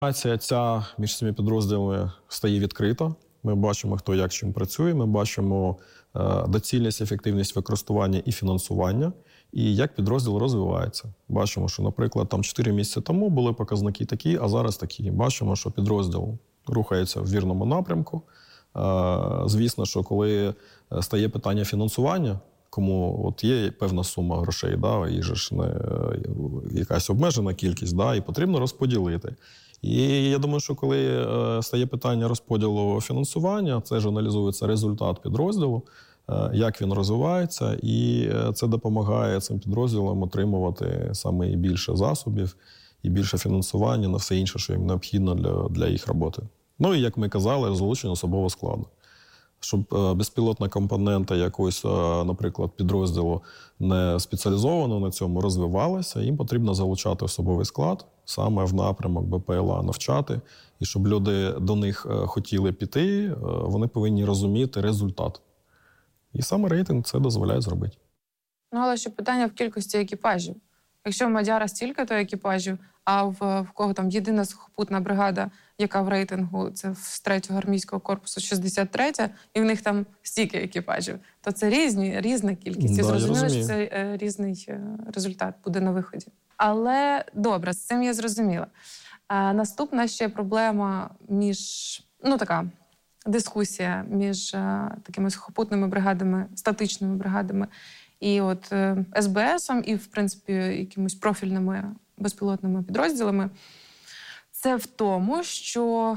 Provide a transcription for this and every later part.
Комунікація ця між цими підрозділами стає відкрита. Ми бачимо, хто як чим працює, ми бачимо доцільність, ефективність використання і фінансування, і як підрозділ розвивається. Бачимо, що, наприклад, там 4 місяці тому були показники такі, а зараз такі. Бачимо, що підрозділ рухається в вірному напрямку. Звісно, що коли стає питання фінансування, кому от є певна сума грошей, да, і ж не якась обмежена кількість, да, і потрібно розподілити. І я думаю, що коли стає питання розподілу фінансування, це ж аналізується результат підрозділу, як він розвивається, і це допомагає цим підрозділам отримувати саме і більше засобів, і більше фінансування на все інше, що їм необхідно для їх роботи. Ну і, як ми казали, залучення особового складу. Щоб безпілотна компонента якогось, наприклад, підрозділу не спеціалізовано на цьому розвивалася, їм потрібно залучати особовий склад саме в напрямок БПЛА, навчати. І щоб люди до них хотіли піти, вони повинні розуміти результат. І саме рейтинг це дозволяє зробити. Ну, але ще питання в кількості екіпажів. Якщо в Мадяра стільки-то екіпажів, а в кого там єдина сухопутна бригада, яка в рейтингу, це з 3-го армійського корпусу 63-я, і в них там стільки екіпажів, то це різна кількість. І зрозуміло, що це різний результат буде на виході. Але добре, з цим я зрозуміла. Наступна ще проблема така дискусія між такими сухопутними бригадами, статичними бригадами, і от СБСом, і, в принципі, якимось профільними безпілотними підрозділами, це в тому, що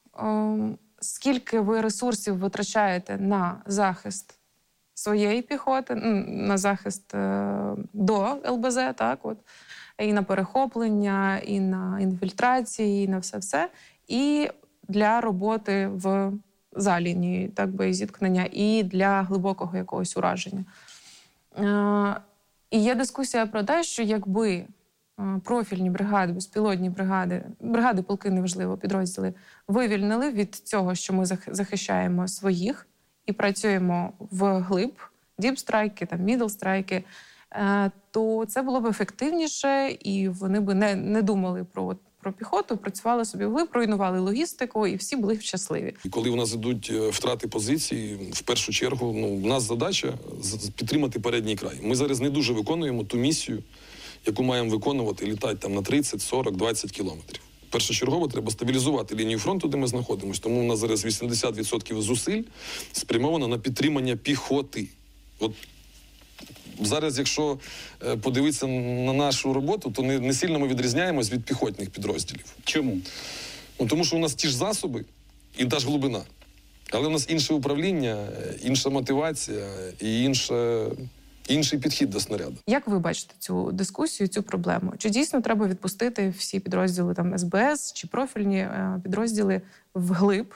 скільки ви ресурсів витрачаєте на захист своєї піхоти, на захист до ЛБЗ, так, от, і на перехоплення, і на інфільтрації, і на все-все, і для роботи за лінією, так би, зіткнення, і для глибокого якогось ураження. І є дискусія про те, що якби профільні бригади, безпілотні бригади, полки, неважливо, підрозділи, вивільнили від цього, що ми захищаємо своїх і працюємо вглиб, діпстрайки, мідлстрайки, то це було б ефективніше, і вони б не думали про піхоту, працювали собі вглиб, руйнували логістику, і всі були щасливі. Коли у нас йдуть втрати позицій, в першу чергу, у нас задача підтримати передній край. Ми зараз не дуже виконуємо ту місію, яку маємо виконувати, літати там на 30, 40, 20 кілометрів. Першочергово треба стабілізувати лінію фронту, де ми знаходимося. Тому у нас зараз 80% зусиль спрямовано на підтримання піхоти. От зараз, якщо подивитися на нашу роботу, то не сильно ми відрізняємось від піхотних підрозділів. Чому? Тому що у нас ті ж засоби і та ж глибина. Але у нас інше управління, інша мотивація і інший підхід до снаряду. Як ви бачите цю дискусію, цю проблему? Чи дійсно треба відпустити всі підрозділи СБС чи профільні підрозділи вглиб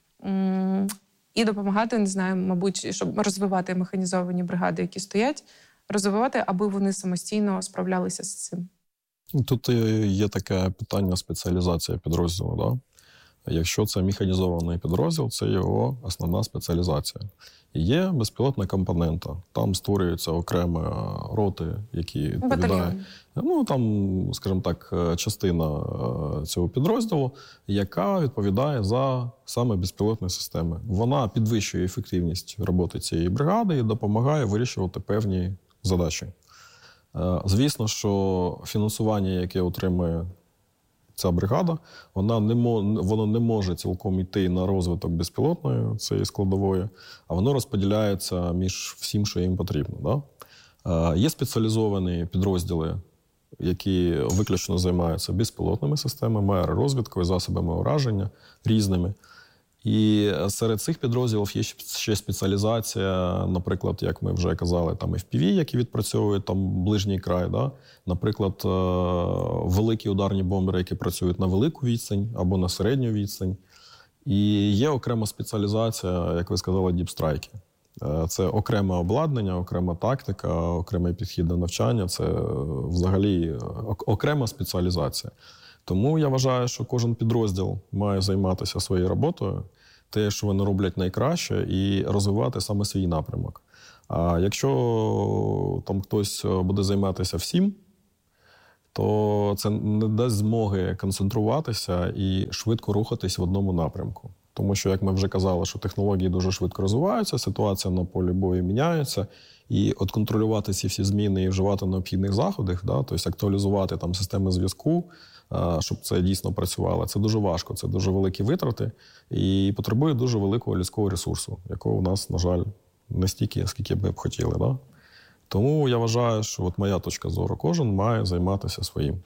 і допомагати, не знаю, мабуть, щоб розвивати механізовані бригади, які стоять, розвивати, аби вони самостійно справлялися з цим? Тут є таке питання спеціалізації підрозділу. Да? Якщо це механізований підрозділ, це його основна спеціалізація. І є безпілотна компонента. Там створюються окремі роти, які відповідають. Там, скажімо так, частина цього підрозділу, яка відповідає за саме безпілотні системи. Вона підвищує ефективність роботи цієї бригади і допомагає вирішувати певні задачі. Звісно, що фінансування, яке отримує ця бригада, воно не може цілком йти на розвиток безпілотної цієї складової, а воно розподіляється між всім, що їм потрібно. Да? Є спеціалізовані підрозділи, які виключно займаються безпілотними системами, аеророзвідкою, засобами ураження різними. І серед цих підрозділів є ще спеціалізація, наприклад, як ми вже казали, FPV, які відпрацьовують ближній край. Да? Наприклад, великі ударні бомбери, які працюють на велику відстань або на середню відстань. І є окрема спеціалізація, як ви сказали, діпстрайки. Це окреме обладнання, окрема тактика, окремий підхід до навчання. Це взагалі окрема спеціалізація. Тому я вважаю, що кожен підрозділ має займатися своєю роботою, те, що вони роблять найкраще, і розвивати саме свій напрямок. А якщо хтось буде займатися всім, то це не дасть змоги концентруватися і швидко рухатись в одному напрямку. Тому що, як ми вже казали, що технології дуже швидко розвиваються, ситуація на полі бою міняється, і от контролювати ці всі зміни і вживати необхідних заходів, да, тобто актуалізувати там системи зв'язку, щоб це дійсно працювало, це дуже важко, це дуже великі витрати і потребує дуже великого людського ресурсу, якого у нас, на жаль, не стільки, скільки б ми б хотіли. Да? Тому я вважаю, що от моя точка зору, кожен має займатися своїм.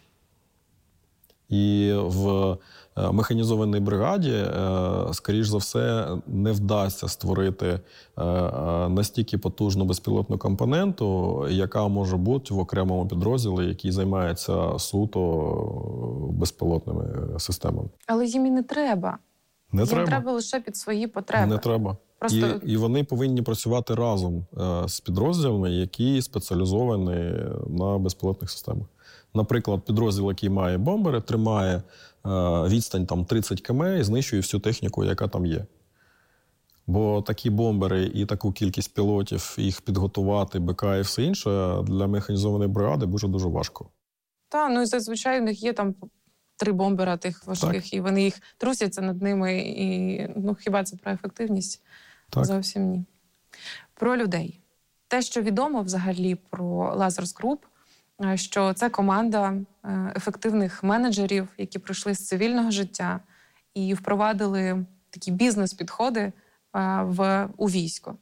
І в механізованій бригаді, скоріш за все, не вдасться створити настільки потужну безпілотну компоненту, яка може бути в окремому підрозділі, який займається суто безпілотними системами. Але їм і не треба. Не їм треба. Треба лише під свої потреби. Не треба. Просто... І вони повинні працювати разом з підрозділами, які спеціалізовані на безпілотних системах. Наприклад, підрозділ, який має бомбери, тримає відстань там 30 км і знищує всю техніку, яка там є. Бо такі бомбери і таку кількість пілотів, їх підготувати, БК і все інше, для механізованої бригади дуже важко. Так, ну і зазвичай у них є там 3 бомбера тих важких, так. І вони їх трусяться над ними. І ну, хіба це про ефективність? Так. Зовсім ні. Про людей. Те, що відомо взагалі про Lazarus Group, що це команда ефективних менеджерів, які прийшли з цивільного життя і впровадили такі бізнес-підходи у військо.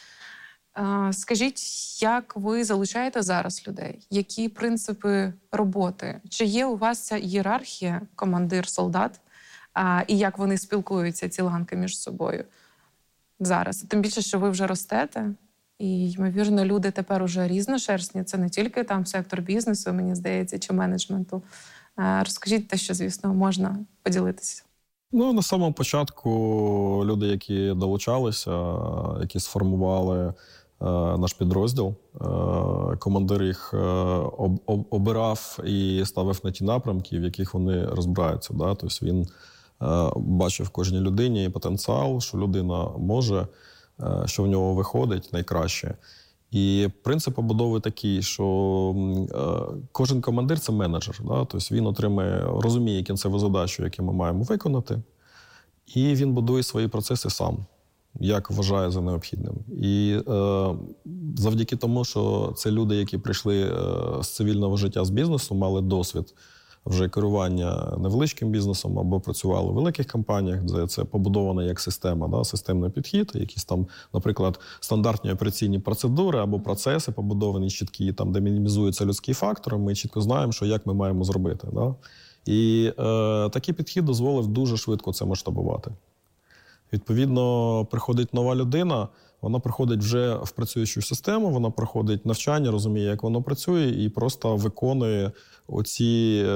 Скажіть, як ви залучаєте зараз людей? Які принципи роботи? Чи є у вас ця ієрархія командир-солдат? І як вони спілкуються, ці ланки між собою зараз? Тим більше, що ви вже ростете. І, ймовірно, люди тепер уже різношерстні. Це не тільки там сектор бізнесу, мені здається, чи менеджменту. Розкажіть те, що, звісно, можна поділитися. Ну, на самому початку люди, які долучалися, які сформували наш підрозділ, командир їх обирав і ставив на ті напрямки, в яких вони розбираються. Да? Тобто він бачив в кожній людині потенціал, що людина може, що в нього виходить найкраще. І принцип побудови такий, що кожен командир – це менеджер. Да? Тобто він розуміє кінцеву задачу, яку ми маємо виконати, і він будує свої процеси сам, як вважає за необхідним. І завдяки тому, що це люди, які прийшли з цивільного життя, з бізнесу, мали досвід вже керування невеличким бізнесом або працювали в великих компаніях, де це побудовано як система, да, системний підхід, якісь там, наприклад, стандартні операційні процедури або процеси побудовані чіткі, там, де мінімізується людський фактор, ми чітко знаємо, що як ми маємо зробити. Да? І такий підхід дозволив дуже швидко це масштабувати. Відповідно, приходить нова людина, вона приходить вже в працюючу систему, вона проходить навчання, розуміє, як воно працює, і просто виконує оці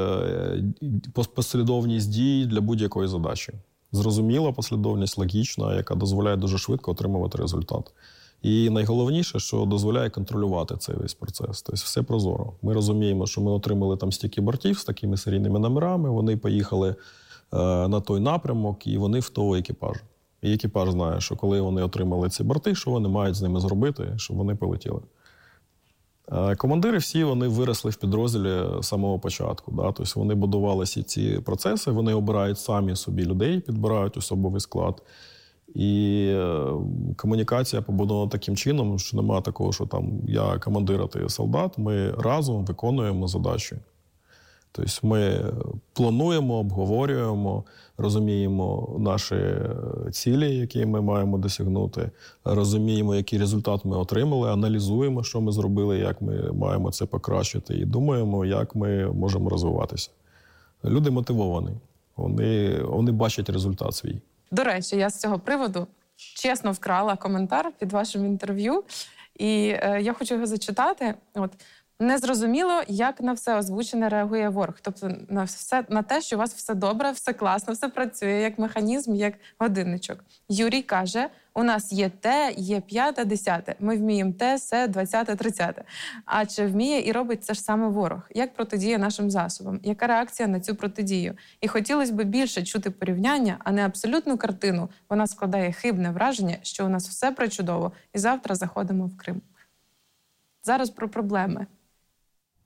послідовність дій для будь-якої задачі. Зрозуміла послідовність, логічна, яка дозволяє дуже швидко отримувати результат. І найголовніше, що дозволяє контролювати цей весь процес. Тобто все прозоро. Ми розуміємо, що ми отримали там стільки бортів з такими серійними номерами, вони поїхали на той напрямок, і вони в того екіпажу. І екіпаж знає, що коли вони отримали ці борти, що вони мають з ними зробити, щоб вони полетіли. Командири всі вони виросли в підрозділі з самого початку. Да? Тобто вони будували всі ці процеси, вони обирають самі собі людей, підбирають особовий склад. І комунікація побудована таким чином, що немає такого, що там я командир, а ти солдат, ми разом виконуємо задачі. Тобто ми плануємо, обговорюємо, розуміємо наші цілі, які ми маємо досягнути, розуміємо, який результат ми отримали, аналізуємо, що ми зробили, як ми маємо це покращити, і думаємо, як ми можемо розвиватися. Люди мотивовані, вони бачать результат свій. До речі, я з цього приводу чесно вкрала коментар під вашим інтерв'ю, і я хочу його зачитати. Незрозуміло, як на все озвучене реагує ворог. Тобто на те, що у вас все добре, все класно, все працює, як механізм, як годинничок. Юрій каже, у нас є те, є 5, 10. Ми вміємо те, се, 20, 30. А чи вміє і робить це ж саме ворог? Як протидіє нашим засобам? Яка реакція на цю протидію? І хотілося б більше чути порівняння, а не абсолютну картину. Вона складає хибне враження, що у нас все пречудово, і завтра заходимо в Крим. Зараз про проблеми.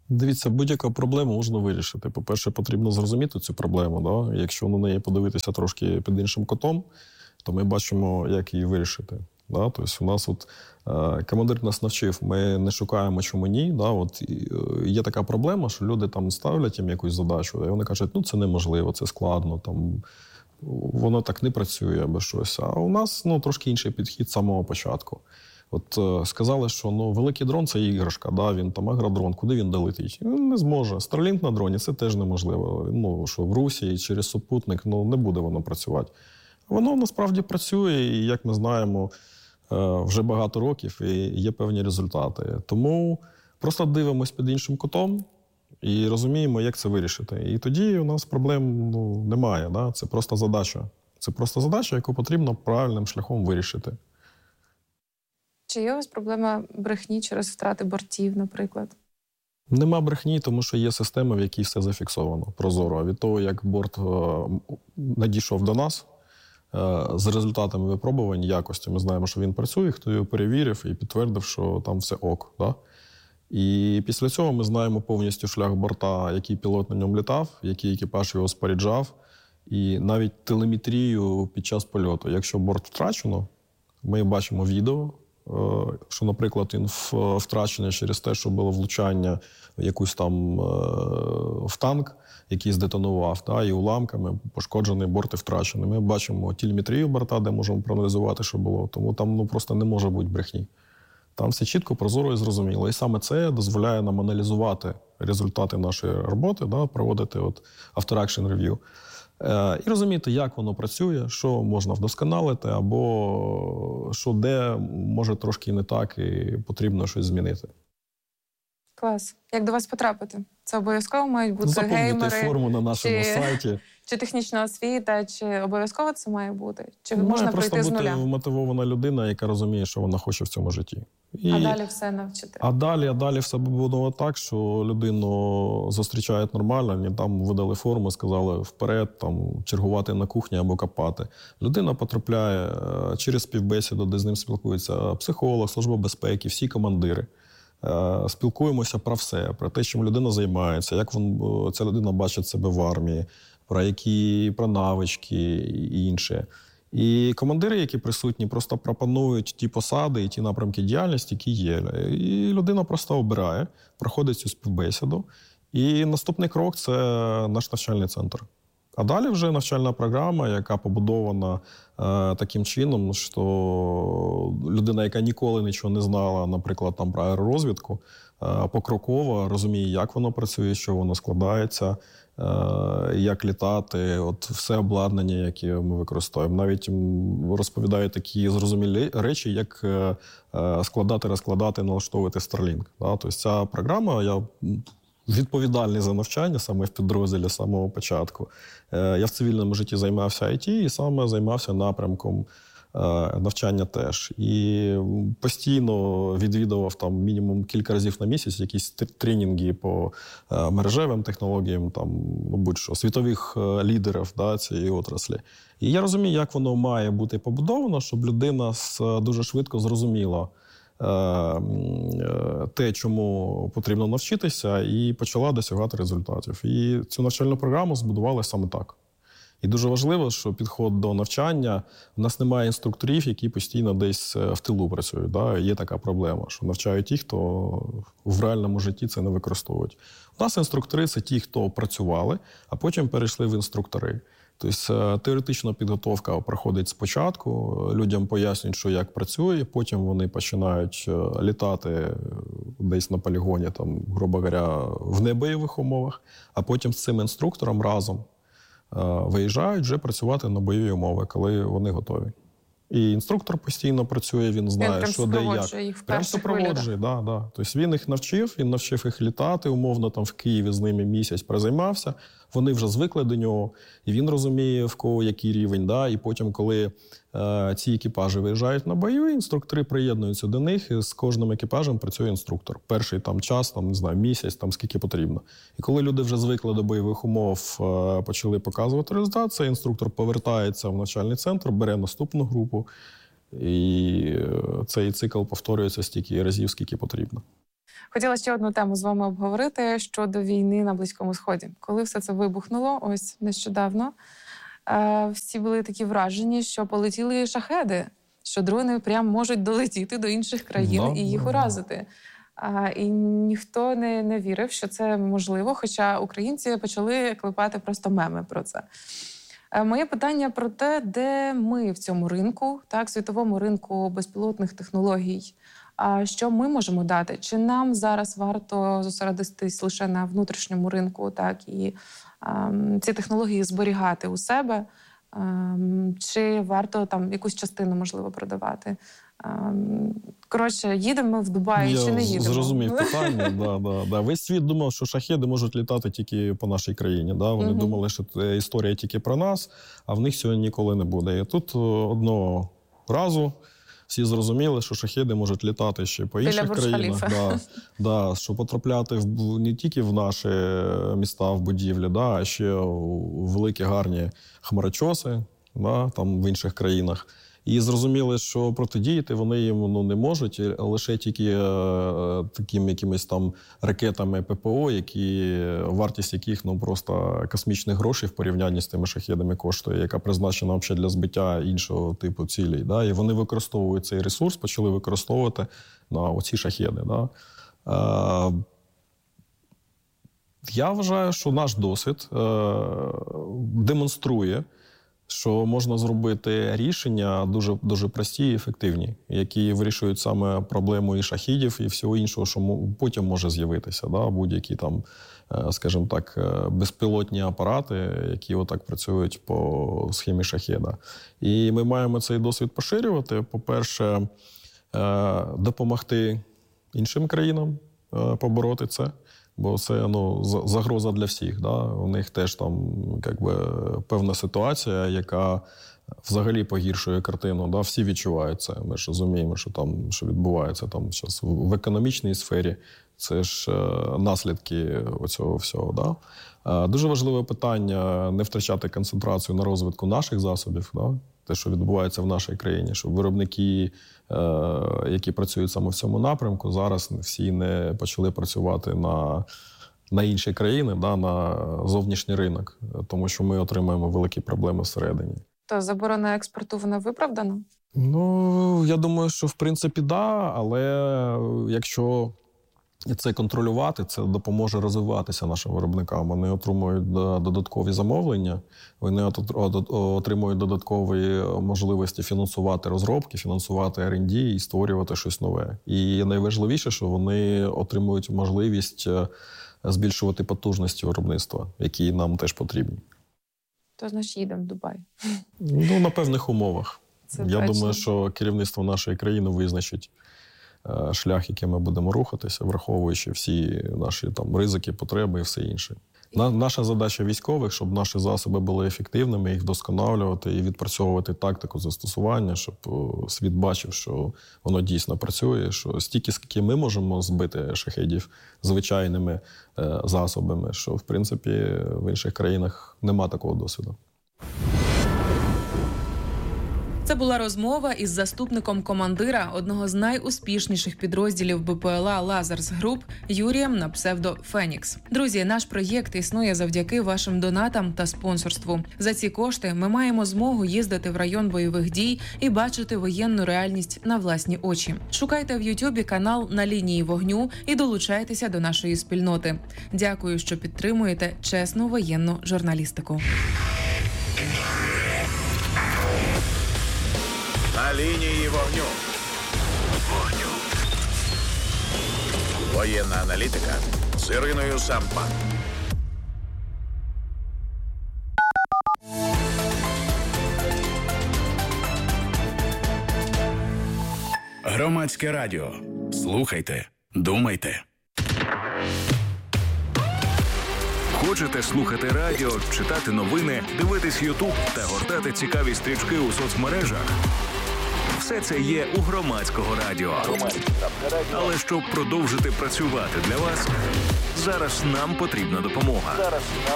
Дивіться, будь-яку проблему можна вирішити. По-перше, потрібно зрозуміти цю проблему. Да? Якщо на неї подивитися трошки під іншим кутом, то ми бачимо, як її вирішити. Да? Тобто у нас командир нас навчив, ми не шукаємо, чому ні. Да? Є така проблема, що люди там ставлять їм якусь задачу, і вони кажуть, це неможливо, це складно, воно так не працює або щось. А у нас трошки інший підхід з самого початку. Сказали, що великий дрон – це іграшка, да? Він агродрон, куди він долетить? Не зможе. Starlink на дроні – це теж неможливо. Що в Русі через супутник не буде воно працювати. Воно насправді працює, і, як ми знаємо, вже багато років, і є певні результати. Тому просто дивимось під іншим кутом і розуміємо, як це вирішити. І тоді у нас проблем немає. Да? Це просто задача. Це просто задача, яку потрібно правильним шляхом вирішити. Чи є у вас проблема брехні через втрати бортів, наприклад? Нема брехні, тому що є система, в якій все зафіксовано, прозоро. А від того, як борт надійшов до нас, з результатами випробувань якості, ми знаємо, що він працює, хто його перевірив і підтвердив, що там все ок. Да? І після цього ми знаємо повністю шлях борта, який пілот на ньому літав, який екіпаж його споряджав, і навіть телеметрію під час польоту. Якщо борт втрачено, ми бачимо відео, що, наприклад, він втрачений через те, що було влучання в танк, який здетонував, і уламками пошкоджений борт і втрачений. Ми бачимо телеметрію борта, де можемо проаналізувати, що було. Тому там просто не може бути брехні. Там все чітко, прозоро і зрозуміло. І саме це дозволяє нам аналізувати результати нашої роботи, проводити after action review. І розуміти, як воно працює, що можна вдосконалити, або що де може трошки не так і потрібно щось змінити. Клас. Як до вас потрапити? Це обов'язково мають бути геймери? Заповнити форму на нашому сайті. Чи технічна освіта, чи обов'язково це має бути? Чи можна пройти з нуля? Має просто бути мотивована людина, яка розуміє, що вона хоче в цьому житті. А далі все навчити? А далі все буде так, що людину зустрічають нормально, не там видали форму, сказали вперед, чергувати на кухні або копати. Людина потрапляє через співбесіду, де з ним спілкується психолог, служба безпеки, всі командири. Спілкуємося про все, про те, чим людина займається, як ця людина бачить себе в армії, про навички і інше. І командири, які присутні, просто пропонують ті посади і ті напрямки діяльності, які є. І людина просто обирає, проходить цю співбесіду. І наступний крок – це наш навчальний центр. А далі вже навчальна програма, яка побудована таким чином, що людина, яка ніколи нічого не знала, наприклад, про аеророзвідку, покроково розуміє, як воно працює, що воно складається, як літати, все обладнання, яке ми використовуємо. Навіть розповідає такі зрозумілі речі, як складати, розкладати, налаштовувати Starlink. Тобто ця програма, я відповідальний за навчання саме в підрозділі з самого початку. Я в цивільному житті займався IT і саме займався напрямком навчання теж. І постійно відвідував мінімум кілька разів на місяць якісь тренінги по мережевим технологіям, будь-що, світових лідерів цієї отраслі. І я розумію, як воно має бути побудовано, щоб людина дуже швидко зрозуміла те, чому потрібно навчитися, і почала досягати результатів. І цю навчальну програму збудували саме так. І дуже важливо, що підход до навчання, у нас немає інструкторів, які постійно десь в тилу працюють. Да? Є така проблема, що навчають ті, хто в реальному житті це не використовують. У нас інструктори – це ті, хто працювали, а потім перейшли в інструктори. Тобто теоретична підготовка проходить спочатку, людям пояснюють, що як працює, потім вони починають літати десь на полігоні, грубо говоря, в небойових умовах, а потім з цим інструктором разом виїжджають вже працювати на бойові умови, коли вони готові. І інструктор постійно працює, він знає, що де як. Їх в прям супроводжує, да. Тобто він їх навчив їх літати, умовно в Києві з ними місяць прозаймався, вони вже звикли до нього, і він розуміє, в кого який рівень. Да? І потім, коли ці екіпажі виїжджають на бою, інструктори приєднуються до них, і з кожним екіпажем працює інструктор. Перший час, місяць, скільки потрібно. І коли люди вже звикли до бойових умов, почали показувати результат, цей інструктор повертається в навчальний центр, бере наступну групу, і цей цикл повторюється стільки разів, скільки потрібно. Хотіла ще одну тему з вами обговорити щодо війни на Близькому Сході. Коли все це вибухнуло, ось нещодавно, всі були такі вражені, що полетіли шахеди, що дрони прям можуть долетіти до інших країн і їх уразити. І ніхто не вірив, що це можливо, хоча українці почали клепати просто меми про це. Моє питання про те, де ми в цьому ринку, так, світовому ринку безпілотних технологій, що ми можемо дати? Чи нам зараз варто зосередитись лише на внутрішньому ринку, так, і ці технології зберігати у себе, чи варто там якусь частину, можливо, продавати? Коротше, їдемо в Дубай чи не їдемо? Я зрозумів питання. Да. Весь світ думав, що шахеди можуть літати тільки по нашій країні. Да? Вони думали, що це історія тільки про нас, а в них цього ніколи не буде. І тут одного разу всі зрозуміли, що шахеди можуть літати ще по інших країнах. Що потрапляти не тільки в наші міста, в будівлі, а ще у великі гарні хмарочоси, там в інших країнах. І зрозуміли, що протидіяти вони їм не можуть, лише тільки такими якимись там ракетами ППО, вартість яких просто космічних грошей в порівнянні з тими шахедами коштує, яка призначена взагалі для збиття іншого типу цілей. Да? І вони використовують цей ресурс, почали використовувати на оці шахеди. Да? Я вважаю, що наш досвід демонструє, що можна зробити рішення дуже, дуже прості і ефективні, які вирішують саме проблему і шахідів, і всього іншого, що потім може з'явитися. Да? Будь-які там, скажімо так, безпілотні апарати, які отак працюють по схемі шахеда. І ми маємо цей досвід поширювати. По-перше, допомогти іншим країнам побороти це. Бо це загроза для всіх. Да? У них теж там певна ситуація, яка взагалі погіршує картину. Да? Всі відчувають це. Ми ж розуміємо, що відбувається там зараз в економічній сфері. Це ж наслідки оцього всього. Да? Дуже важливе питання не втрачати концентрацію на розвитку наших засобів. Да? Те, що відбувається в нашій країні, щоб виробники, які працюють саме в цьому напрямку, зараз всі не почали працювати на інші країни, на зовнішній ринок, тому що ми отримаємо великі проблеми всередині. То заборона експорту, вона виправдана? Я думаю, що в принципі але якщо це контролювати, це допоможе розвиватися нашим виробникам. Вони отримують додаткові замовлення, вони отримують додаткові можливості фінансувати розробки, фінансувати R&D і створювати щось нове. І найважливіше, що вони отримують можливість збільшувати потужності виробництва, які нам теж потрібні. То, значить, їдемо в Дубай. На певних умовах. Я думаю, що керівництво нашої країни визначить шлях, яким ми будемо рухатися, враховуючи всі наші там ризики, потреби і все інше. Наша задача військових, щоб наші засоби були ефективними, їх вдосконалювати і відпрацьовувати тактику застосування, щоб світ бачив, що воно дійсно працює, що стільки, скільки ми можемо збити шахедів звичайними засобами, що, в принципі, в інших країнах нема такого досвіду. Це була розмова із заступником командира одного з найуспішніших підрозділів БПЛА «Лазарс Груп» Юрієм на псевдо «Фенікс». Друзі, наш проєкт існує завдяки вашим донатам та спонсорству. За ці кошти ми маємо змогу їздити в район бойових дій і бачити воєнну реальність на власні очі. Шукайте в Ютубі канал «На лінії вогню» і долучайтеся до нашої спільноти. Дякую, що підтримуєте чесну воєнну журналістику. На лінії вогню. Воєнна аналітика з Іриною Сампан. Громадське радіо. Слухайте, думайте. Хочете слухати радіо, читати новини, дивитись Ютуб та гортати цікаві стрічки у соцмережах? Все це є у Громадського радіо. Але щоб продовжити працювати для вас, зараз нам потрібна допомога.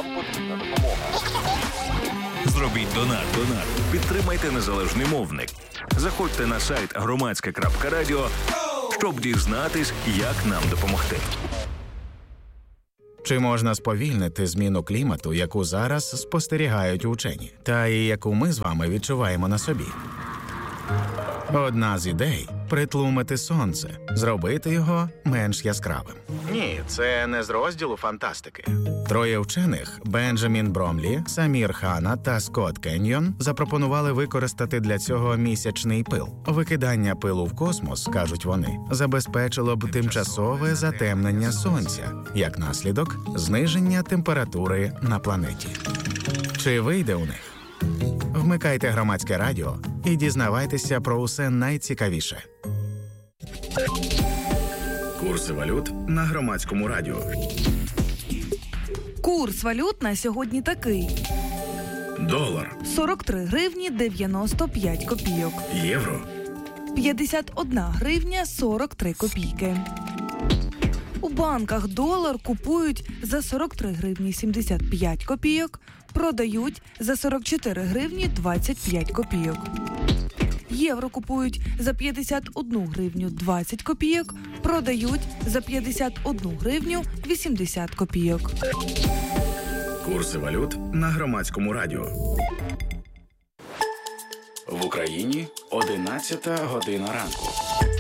Зробіть донат. Підтримайте незалежний мовник. Заходьте на сайт громадське.радіо, щоб дізнатись, як нам допомогти. Чи можна сповільнити зміну клімату, яку зараз спостерігають учені, та і яку ми з вами відчуваємо на собі? Одна з ідей – притлумити сонце, зробити його менш яскравим. Ні, це не з розділу фантастики. Троє вчених – Бенджамін Бромлі, Самір Хана та Скотт Кеньйон – запропонували використати для цього місячний пил. Викидання пилу в космос, кажуть вони, забезпечило б тимчасове затемнення сонця, як наслідок – зниження температури на планеті. Чи вийде у них? Вмикайте Громадське радіо і дізнавайтеся про усе найцікавіше. Курси валют на Громадському радіо. Курс валют на сьогодні такий. Долар, 43 гривні 95 копійок. євро, 51 гривня 43 копійки. У банках долар купують за 43 гривні 75 копійок, продають за 44 гривні 25 копійок. Євро купують за 51 гривню 20 копійок, продають за 51 гривню 80 копійок. Курси валют на Громадському радіо. В Україні 11 година ранку.